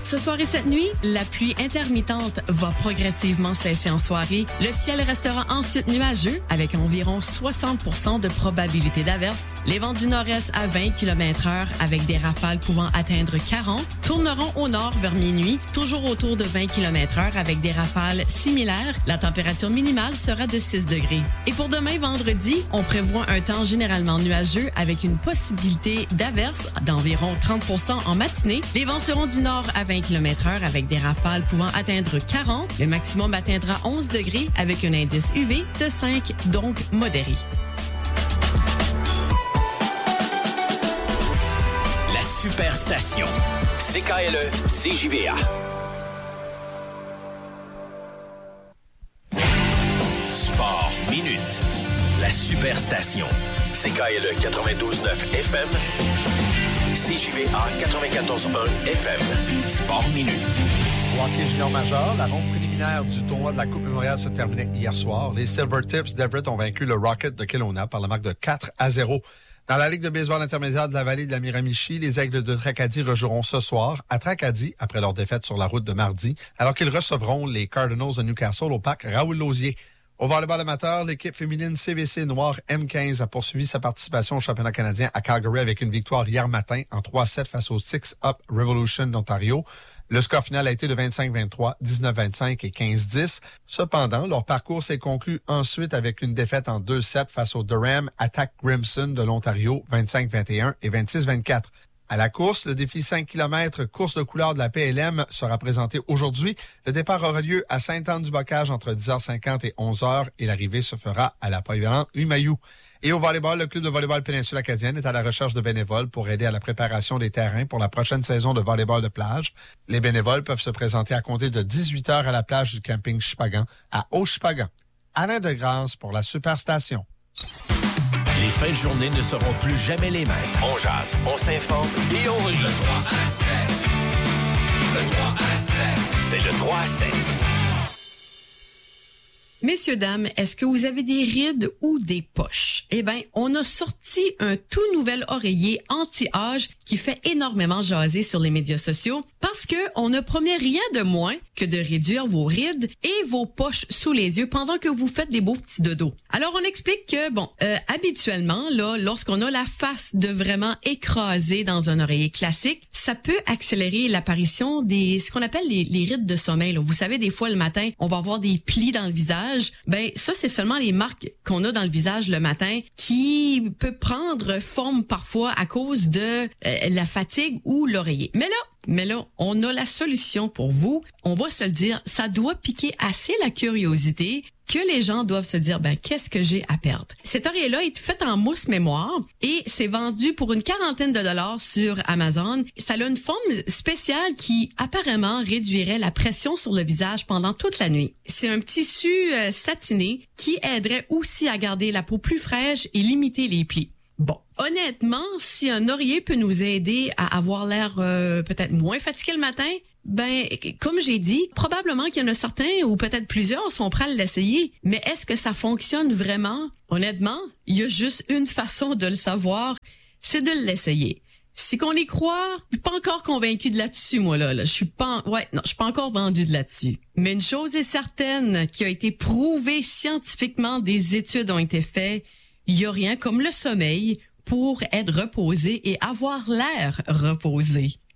Ce soir et cette nuit, la pluie intermittente va progressivement cesser en soirée. Le ciel restera ensuite nuageux avec environ 60% de probabilité d'averse. Les vents du nord-est à 20 km/h avec des rafales pouvant atteindre 40 tourneront au nord vers minuit, toujours autour de 20 km/h avec des rafales similaires. La température minimale sera de 6 degrés. Et pour demain, vendredi, on prévoit un temps généralement nuageux avec une possibilité d'averse d'environ 30% en matinée. Les vents seront du nord à 20 km/h avec des rafales pouvant atteindre 40. Le maximum atteindra 11 degrés avec un indice UV de 5, donc modéré. La Superstation. CKLE, CJVA. Sport Minute. La Superstation. CKLE 92.9 FM. CJVA 94.1 FM. Sport Minute. Au hockey junior majeur, la ronde préliminaire du tournoi de la Coupe Memorial se terminait hier soir. Les Silvertips d'Everett ont vaincu le Rocket de Kelowna par la marque de 4-0. Dans la Ligue de baseball intermédiaire de la vallée de la Miramichi, les Aigles de Tracadie rejoueront ce soir à Tracadie après leur défaite sur la route de mardi, alors qu'ils recevront les Cardinals de Newcastle au parc Raoul-Lausier. Au volleyball amateur, l'équipe féminine CVC Noir M15 a poursuivi sa participation au championnat canadien à Calgary avec une victoire hier matin en 3-7 face au Six Up Revolution d'Ontario. Le score final a été de 25-23, 19-25 et 15-10. Cependant, leur parcours s'est conclu ensuite avec une défaite en 2-7 face au Durham Attack Grimson de l'Ontario, 25-21 et 26-24. À la course, le défi 5 km course de couleur de la PLM sera présenté aujourd'hui. Le départ aura lieu à Sainte-Anne-du-Bocage entre 10h50 et 11h et l'arrivée se fera à la polyvalente Humayou. Et au volleyball, le club de volleyball Péninsule Acadienne est à la recherche de bénévoles pour aider à la préparation des terrains pour la prochaine saison de volleyball de plage. Les bénévoles peuvent se présenter à compter de 18h à la plage du camping Chipagan à Haut-Chipagan. Alain Degrasse pour la Superstation. Les fins de journée ne seront plus jamais les mêmes. On jase, on s'informe et on rit. Le 3 à 7. Le 3 à 7. C'est le 3 à 7. Messieurs, dames, est-ce que vous avez des rides ou des poches? Eh bien, on a sorti un tout nouvel oreiller anti-âge qui fait énormément jaser sur les médias sociaux parce que on ne promet rien de moins que de réduire vos rides et vos poches sous les yeux pendant que vous faites des beaux petits dodos. Alors, on explique que, habituellement, là, lorsqu'on a la face de vraiment écrasée dans un oreiller classique, ça peut accélérer l'apparition des, ce qu'on appelle les rides de sommeil, là. Vous savez, des fois, le matin, on va avoir des plis dans le visage. Ben, ça, c'est seulement les marques qu'on a dans le visage le matin qui peut prendre forme parfois à cause de la fatigue ou l'oreiller. Mais là, on a la solution pour vous. On va se le dire, ça doit piquer assez la curiosité que les gens doivent se dire, qu'est-ce que j'ai à perdre? Cet oreiller-là est fait en mousse mémoire et c'est vendu pour une quarantaine de dollars sur Amazon. Ça a une forme spéciale qui apparemment réduirait la pression sur le visage pendant toute la nuit. C'est un tissu satiné qui aiderait aussi à garder la peau plus fraîche et limiter les plis. Bon, honnêtement, si un oreiller peut nous aider à avoir l'air peut-être moins fatigué le matin, comme j'ai dit, probablement qu'il y en a certains ou peut-être plusieurs sont prêts à l'essayer. Mais est-ce que ça fonctionne vraiment? Honnêtement, il y a juste une façon de le savoir, c'est de l'essayer. Si qu'on y croit, je suis pas encore convaincu de là-dessus, moi, là. Je suis pas encore vendu de là-dessus. Mais une chose est certaine, qui a été prouvée scientifiquement, des études ont été faites, il y a rien comme le sommeil pour être reposé et avoir l'air reposé.